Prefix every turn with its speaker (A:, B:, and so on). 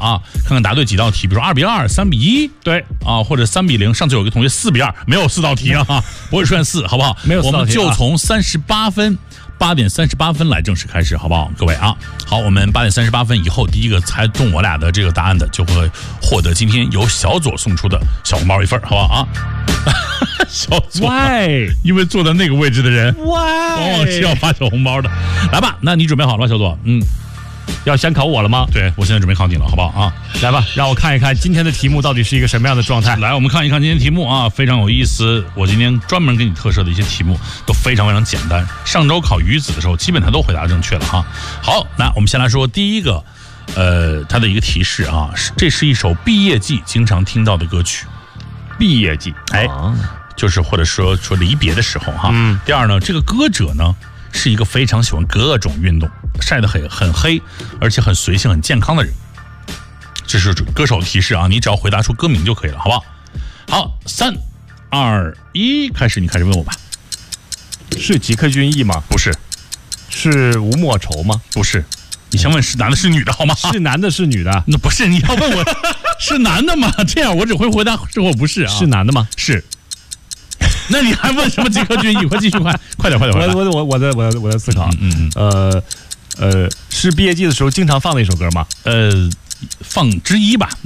A: 啊，看看答对几道题，比如说2-2、3-1，
B: 对
A: 啊，或者3-0。上次有一个同学4-2，没有4道题啊，不会出现4，好不好？
B: 没有4道题，
A: 我们就从38分。8点38分来正式开始，好不好，各位啊？好，我们8点38分以后，第一个猜中我俩的这个答案的，就会获得今天由小左送出的小红包1份，好不好啊？小左，因为坐在那个位置的人，往往是要发小红包的。来吧，那你准备好了吗，小左？
B: 要先考我了吗？
A: 对，我现在准备考你了，好不好啊？
B: 来吧，让我看一看今天的题目到底是一个什么样的状态。
A: 来，我们看一看今天题目啊，非常有意思。我今天专门给你特设的一些题目都非常非常简单。上周考鱼子的时候，基本他都回答正确了哈。好，那我们先来说第一个，它的一个提示啊，这是一首毕业季经常听到的歌曲。
B: 毕业季，
A: 就是或者说离别的时候哈。第二呢，这个歌者呢是一个非常喜欢各种运动，晒得很黑，而且很随性、很健康的人。这是歌手的提示啊，你只要回答出歌名就可以了，好不好？好，3、2、1，开始，你开始问我吧。
B: 是吉克隽逸吗？
A: 不是。
B: 是吴莫愁吗？
A: 不是。你先问是男的是女的好吗？
B: 是男的是女的？
A: 那不是，你要问我是男的吗？这样我只会回答是或不是啊。
B: 是男的吗？
A: 是。那你还问什么吉克隽逸？快继续快点！
B: 我在思考。是毕业季的时候经常放的一首歌吗？
A: 放之一吧，